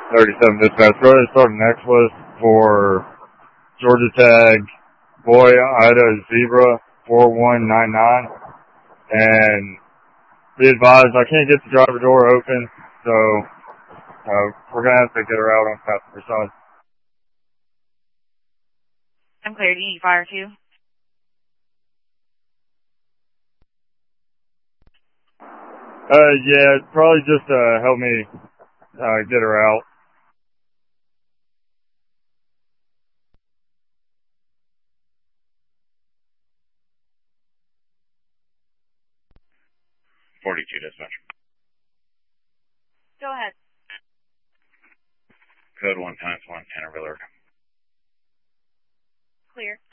37 dispatch. Go ahead and start the next list for Georgia Tag Boy Ida Zebra 4199. And be advised, I can't get the driver door open, so we're going to have to get her out on passenger side. I'm clear. Do you need fire too? Yeah, probably just help me get her out. Dispatch. Go ahead. Code 1 times 1, Tanner Villard. Clear.